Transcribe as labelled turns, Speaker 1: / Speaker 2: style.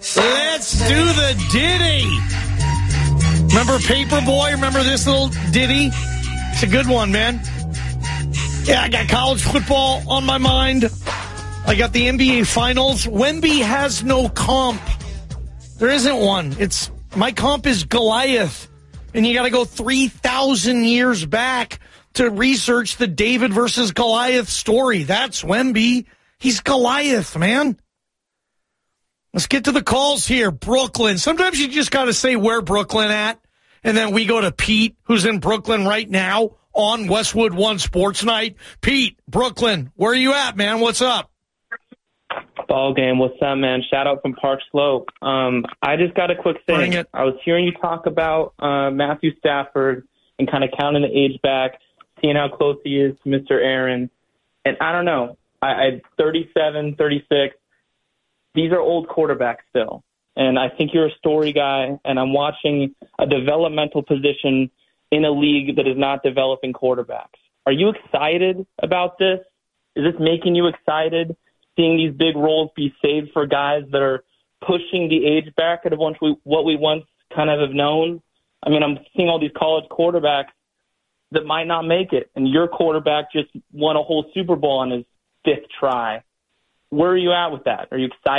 Speaker 1: Let's do the ditty. Remember Paperboy? Remember this little ditty? It's a good one, man. Yeah, I got college football on my mind. I got the NBA Finals. Wemby has no comp. There isn't one. My comp is Goliath. And you got to go 3,000 years back to research the David versus Goliath story. That's Wemby. He's Goliath, man. Let's get to the calls here. Brooklyn. Sometimes you just got to say where Brooklyn at, and then we go to Pete, who's in Brooklyn right now on Westwood One Sports Night. Pete, Brooklyn, where are you at, man? What's up?
Speaker 2: Ball game. What's up, man? Shout out from Park Slope. I just got a quick thing. I was hearing you talk about Matthew Stafford and kind of counting the age back, seeing how close he is to Mr. Aaron. And I don't know. I 37, 36. These are old quarterbacks still. And I think you're a story guy, and I'm watching a developmental position in a league that is not developing quarterbacks. Are you excited about this? Is this making you excited, seeing these big roles be saved for guys that are pushing the age bracket of what we once kind of have known? I mean, I'm seeing all these college quarterbacks that might not make it, and your quarterback just won a whole Super Bowl on his 5th try. Where are you at with that? Are you excited?